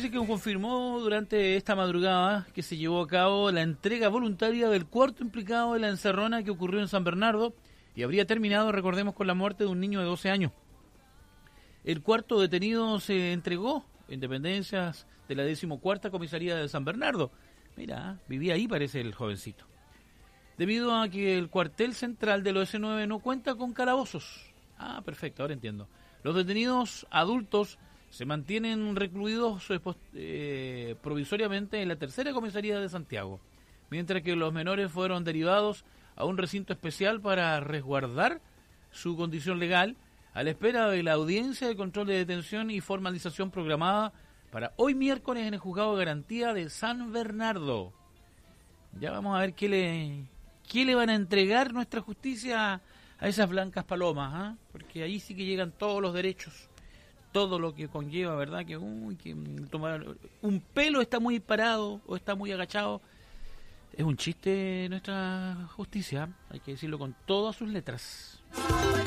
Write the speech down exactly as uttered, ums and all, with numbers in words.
dice que confirmó durante esta madrugada que se llevó a cabo la entrega voluntaria del cuarto implicado en la encerrona que ocurrió en San Bernardo y habría terminado, recordemos, con la muerte de un niño de doce años. El cuarto detenido se entregó en dependencias de la decimocuarta comisaría de San Bernardo. Mira, vivía ahí, parece, el jovencito. Debido a que el cuartel central del O S nueve no cuenta con calabozos. Ah, perfecto, ahora entiendo. Los detenidos adultos se mantienen recluidos eh, provisoriamente en la tercera comisaría de Santiago, mientras que los menores fueron derivados a un recinto especial para resguardar su condición legal a la espera de la audiencia de control de detención y formalización programada para hoy miércoles en el juzgado de garantía de San Bernardo. Ya vamos a ver qué le, qué le van a entregar nuestra justicia a esas blancas palomas, ¿eh? Porque ahí sí que llegan todos los derechos. Todo lo que conlleva, ¿verdad? Que, uy, que tomar un pelo está muy parado o está muy agachado. Es un chiste nuestra justicia, hay que decirlo con todas sus letras.